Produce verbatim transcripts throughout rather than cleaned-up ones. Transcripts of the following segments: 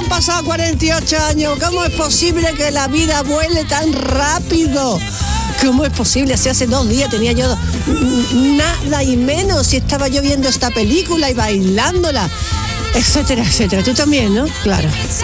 pasado cuarenta y ocho años. ¿Cómo es posible que la vida vuele tan rápido? ¿Cómo es posible? Si hace dos días tenía yo nada y menos y estaba yo viendo esta película y bailándola, etcétera, etcétera. Tú también, ¿no? Claro.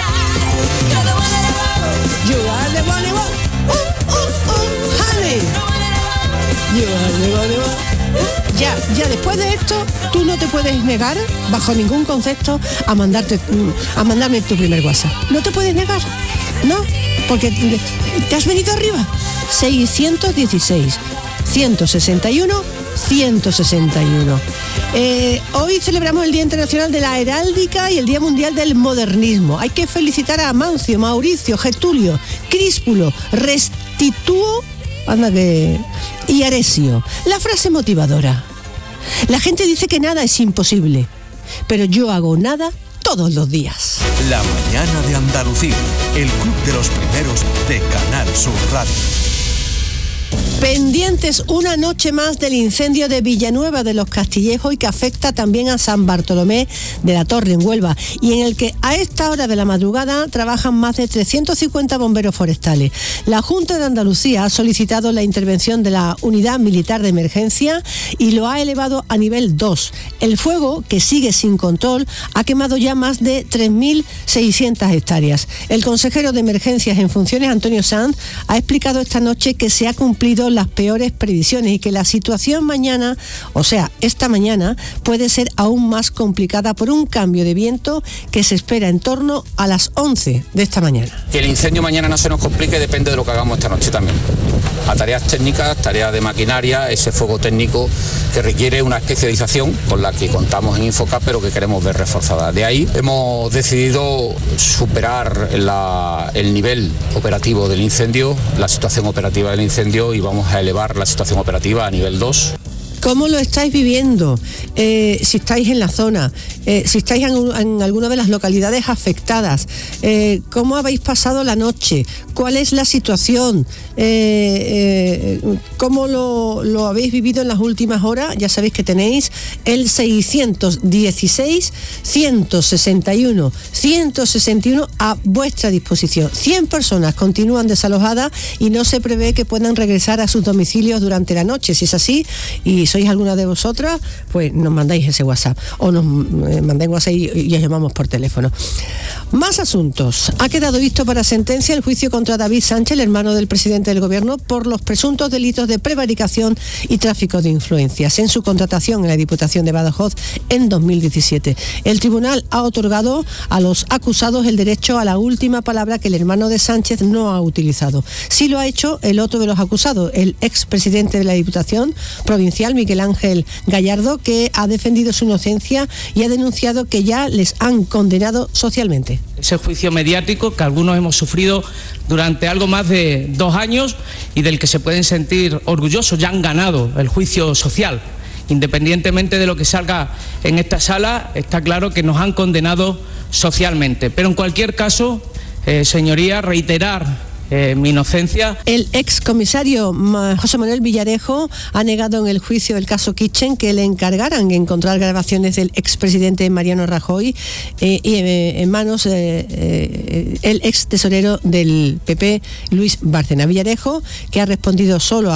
You are the one, uh, uh, uh, honey. You are the one, uh. Ya, ya después de esto, tú no te puedes negar, bajo ningún concepto, a mandarte, a mandarme tu primer WhatsApp. No te puedes negar, ¿no? Porque te has venido arriba. seiscientos dieciséis, ciento sesenta y uno, ciento sesenta y uno. Eh, hoy celebramos el Día Internacional de la Heráldica y el Día Mundial del Modernismo. Hay que felicitar a Amancio, Mauricio, Getulio, Críspulo, Restituo, anda que... y Aresio. La frase motivadora. La gente dice que nada es imposible, pero yo hago nada todos los días. La mañana de Andalucía, el club de los primeros de Canal Sur Radio. Pendientes una noche más del incendio de Villanueva de los Castillejos y que afecta también a San Bartolomé de la Torre en Huelva y en el que a esta hora de la madrugada trabajan más de trescientos cincuenta bomberos forestales. La Junta de Andalucía ha solicitado la intervención de la Unidad Militar de Emergencia y lo ha elevado a nivel dos. El fuego, que sigue sin control, ha quemado ya más de tres mil seiscientas hectáreas. El consejero de Emergencias en funciones, Antonio Sanz, ha explicado esta noche que se ha cumplido las peores previsiones y que la situación mañana, o sea, esta mañana, puede ser aún más complicada por un cambio de viento que se espera en torno a las once de esta mañana. Que el incendio mañana no se nos complique depende de lo que hagamos esta noche también. A tareas técnicas, tareas de maquinaria, ese fuego técnico que requiere una especialización con la que contamos en Infocap, pero que queremos ver reforzada. De ahí hemos decidido superar la, el nivel operativo del incendio, la situación operativa del incendio, y vamos a elevar la situación operativa a nivel dos. ¿Cómo lo estáis viviendo? Eh, si estáis en la zona, eh, si estáis en, en alguna de las localidades afectadas, eh, ¿cómo habéis pasado la noche? ¿Cuál es la situación? Eh, eh, ¿Cómo lo, lo habéis vivido en las últimas horas? Ya sabéis que tenéis el seiscientos dieciséis, ciento sesenta y uno, ciento sesenta y uno a vuestra disposición. cien personas continúan desalojadas y no se prevé que puedan regresar a sus domicilios durante la noche. Si es así, y sois alguna de vosotras, pues nos mandáis ese WhatsApp o nos eh, mandáis WhatsApp y, y os llamamos por teléfono. Más asuntos. Ha quedado visto para sentencia el juicio contra David Sánchez, el hermano del presidente del gobierno, por los presuntos delitos de prevaricación y tráfico de influencias en su contratación en la Diputación de Badajoz en dos mil diecisiete. El tribunal ha otorgado a los acusados el derecho a la última palabra que el hermano de Sánchez no ha utilizado. Sí lo ha hecho el otro de los acusados, el expresidente de la Diputación Provincial, Miguel Ángel Gallardo, que ha defendido su inocencia y ha denunciado que ya les han condenado socialmente. Ese juicio mediático que algunos hemos sufrido durante algo más de dos años y del que se pueden sentir orgullosos, ya han ganado el juicio social. Independientemente de lo que salga en esta sala, está claro que nos han condenado socialmente. Pero en cualquier caso, eh, señoría, reiterar Eh, mi inocencia. El excomisario José Manuel Villarejo ha negado en el juicio del caso Kitchen que le encargaran encontrar grabaciones del expresidente Mariano Rajoy eh, y eh, en manos eh, eh, el ex tesorero del P P, Luis Bárcena. Villarejo, que ha respondido solo a